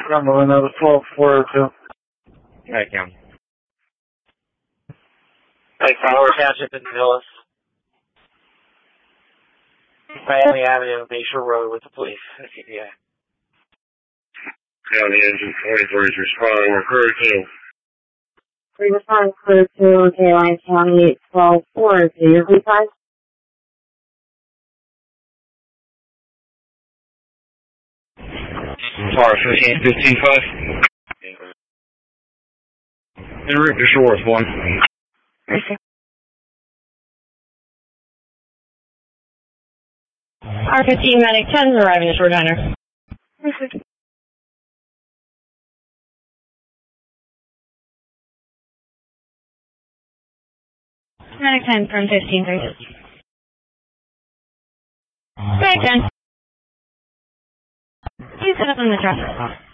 Rumble, another 12402. Right, County. Hey, Flower Township in Millis. Miami Avenue, Bayshore Road with the police. Yeah. County engine 23 is responding. We're crew 2. We respond crew 2, K-Line County 812-4. Do you reply? Sorry, 15-15-5. En route to Shores 1. R15 Medic 10 is arriving at Shore Diner. Medic 10 from 15-3. Medic 10. Please set up on the traffic stop.